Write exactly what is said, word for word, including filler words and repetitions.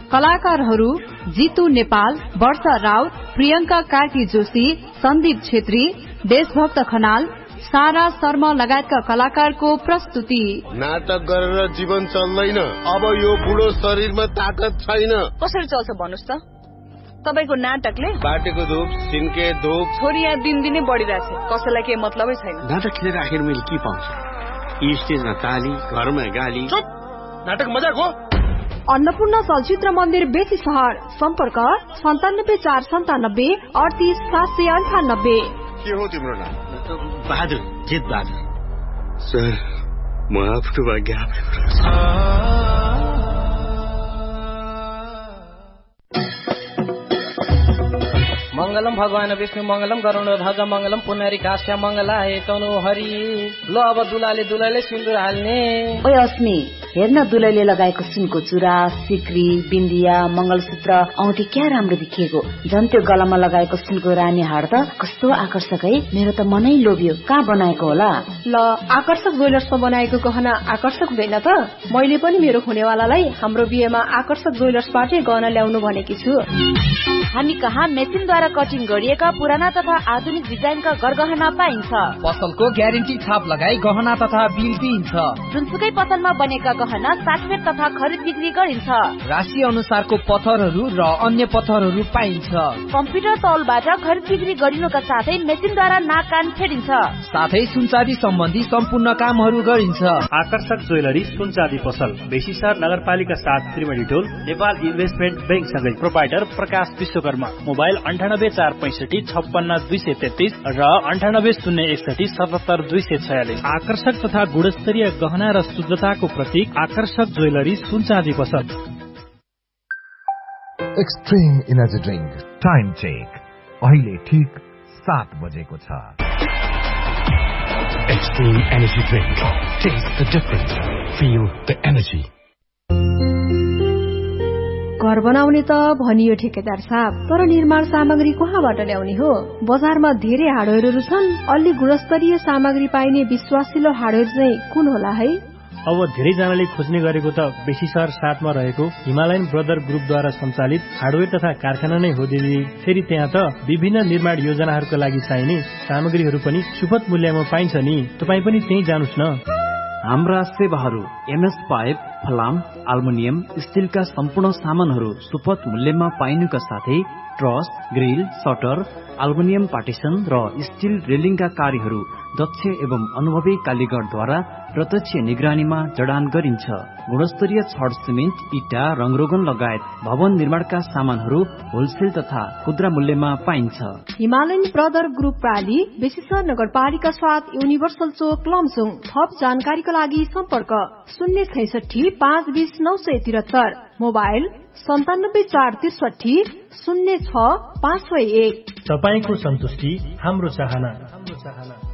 कलाकारहरू जितु नेपाल, वर्षा राउत, प्रियंका कार्की जोशी, सन्दीप छेत्री, देशभक्त खनाल, सारा शर्मा लगायतका कलाकारको प्रस्तुति। नाटक गरेर जीवन चल्दैन, अब यो बुढो शरीरमा ताकत छैन। कसरी चल्छ भन्नुस् त? तपाईको नाटकले बाटेको धूप सिन्के धूप छोरी यहाँ दिनदिनै बढिरहेछ, कसैलाई केही मतलबै छैन। नाटक खेलेर आखिर मैले के पाउँछ? स्टेजमा ताली, घरमा गाली। चुप, नाटक मजाक हो। अन्नपूर्ण चलचित्र मन्दिर बेसी सहर, सम्पर्क सन्तानब्बे चार सन्तानब्बे अडतिस सात सय अन्ठानब्बे। के हो तिम्रो नाम? बहादुर, जित बहादुर। सर, म आफ्नो भाग्य मंगलम भगवान विष्णु मंगलम गरुण ध्वज मंगलम पुनरी काश्य मंगलाय तनु हरि। ल अब दुलाले दुलाले सिन्दुर हाल्ने। ओए अस्मी, हेर्न दुलैले लगाएको सुनको चुरा, सिक्री, बिन्दिया, मंगलसूत्र, औँठी क्या राम्रो देखिएको। झन् त्यो गलामा लगाएको सुनको रानी हार त कस्तो आकर्षक है, मेरो त मनै लोभ्यो। कहाँ बनाएको होला? ल, आकर्षक ज्वेलर्समा बनाएको गहना आकर्षक हुँदैन त? मैले पनि मेरो हुनेवालालाई हाम्रो बिहेमा आकर्षक ज्वेलर्सबाटै गहना ल्याउनु भनेकी छु। हामी कहाँ मेसिनद्वारा कटिङ गरिएका पुराना तथा आधुनिक डिजाइनका गरगहना पाइन्छ। पसलको ग्यारेन्टी छाप लगाई गहना तथा बिल दिइन्छ। जुनसुकै पसलमा बनेका गहना साटफेट तथा खरिद बिक्री गरिन्छ। राशि अनुसारको पत्थरहरू र अन्य पत्थरहरू पाइन्छ। कम्प्युटर तौलबाट खरिद बिक्री गरिनुका साथै मेसिनद्वारा नाक कान छेडिन्छ। साथै सुनचाँदी सम्बन्धी सम्पूर्ण कामहरू गरिन्छ। आकर्षक ज्वेलरी सुनचाँदी पसल, बेसीसर नगरपालिका सात, त्रिवेणी टोल, नेपाल इन्भेस्टमेन्ट बैंक सँगै। प्रोपाइटर प्रकाश विश्वकर्मा। मोबाइल अन्ठानब्बे चार पैंसठी छप्पन्न दुई सय तेत्तीस र अन्ठानब्बे शून्य एकसठी सतहत्तर दुई सय छयालिस। आकर्षक तथा गुणस्तरीय गहना र शुद्धताको प्रतीक आकर्षक ज्वेलरी सुनचाँदी पसल। Extreme energy drink time check अहिले ठीक सात बजेको छ। Extreme energy drink, test the difference, feel the energy. घर बनाउने त भनियो ठेकेदार साहब, तर निर्माण सामग्री कहाँबाट ल्याउने हो? बजारमा धेरै हार्डवेयरहरू छन्, अलि गुणस्तरीय सामग्री पाइने विश्वासिलो हार्डवेयर चाहिँ कुन होला है? अब धेरैजनाले खोज्ने गरेको त बेसीसर सातमा रहेको हिमालयन ब्रदर ग्रुपद्वारा सञ्चालित हार्डवेयर तथा कारखाना नै हो दिदी। फेरि त्यहाँ त विभिन्न निर्माण योजनाहरूका लागि चाहिने सामग्रीहरू पनि सुपथ मूल्यमा पाइन्छ नि। तपाईँ पनि त्यही जानुस् न। हाम्रा सेवाहरू एमएस पाइप, फलाम, अल्मुनियम, स्टिलका सम्पूर्ण सामानहरू सुपथ मूल्यमा पाइनुका साथै truss, grill, shutter, aluminium partition र स्टिल रेलिङका कार्यहरू दक्ष एवं अनुभवी कालीगरद्वारा प्रत्यक्ष निगरानीमा जडान गरिन्छ। गुणस्तरीय छड, सिमेन्ट, इटा, रङरोगन लगायत भवन निर्माणका सामानहरू होलसेल तथा खुद्रा मूल्यमा पाइन्छ। हिमालयन ब्रदर ग्रुप प्राली, बेसीसर नगरपालिका सात, युनिभर्सल चोक, लमसुङ। थप जानकारीका लागि सम्पर्क शून्य छैसठी पाँच बीस नौ सय तिहत्तर। मोबाइल सन्तानब्बे चार त्रिसठी शून्य छ पाँच सय एक। तपाईको सन्तुष्टि हाम्रो चाहना।